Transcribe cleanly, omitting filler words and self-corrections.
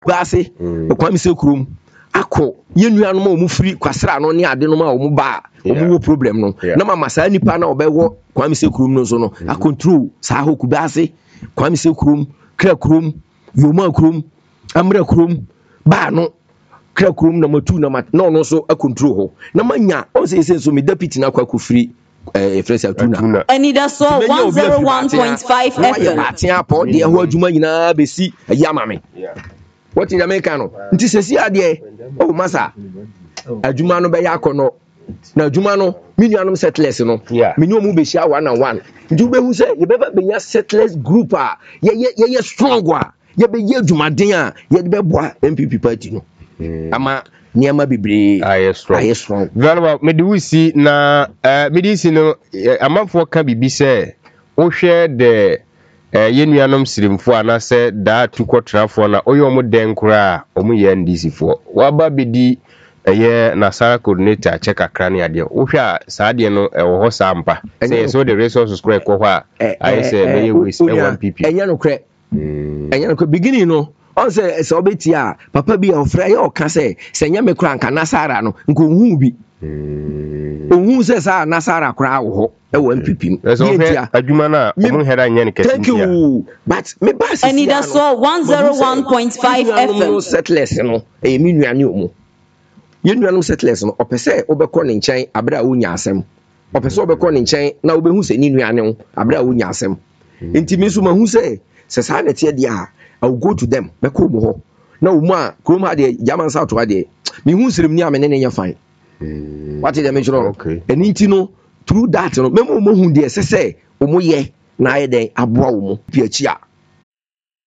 Kwase Kwame Sekurum akọ yenuanom a omu free kwasra no ne ade no ma omu ba omu wo problem no na mama saa nipa na obewo Kwame Sekurum no so no a control saa ho Kubase Kwame Sekurum Kra Kurum Yoma Kurum Amra Kurum ba no Kra Kurum na matu na no so a control ho na manya o say so me deputy na kwa free fresh atuna Anida so 101.5 FM atia po de ho adwuma nyina besi ayamame what in America no nti sesi ade o masa adwuma no be yakono na adwuma no minuanom settlers no menu mu be share 1-on-1 nti be hu say ye be nya settlers group a ye strong a ye be ye adwumaden a ye be boa MPP party no ama niama bibre aye strong very me do see na me di see no amanfo ka bibi say wo hwe de yenuanom sirimfo anase da tukotrafo na oyo mo den kura omo ye NDC fo waba bedi ye Nasara coordinator check akra ne ade wo hwe a saade no wo ho sampa say so the resources kura ko ho a aye say me ye we MPP enya no kra beginning no on say so beti a papa bi ofra ye oka say nya me kura nka Nasara no nko hu bi ohun say sa Nasara kura wo ho e wo MPP adwuma na omo hera nya ne kesi. Thank you but me ba say Anida so 101.5 FM settlers no e mi nuane omo ye nuanom settlers no opese obekọ ne nchen abra a wonya asem opese obekọ ne nchen na obehu se ni nuane ho abra a wonya asem enti mi so mahu se sa na tie dia I will go to them beko mo ho na omu a krom ha de German South ha de mi hu sirim ni amene ne nya fine what is the measure okay eni nti no through that no memo mo hu de sese omo ye na aye den aboa wo mo piachi a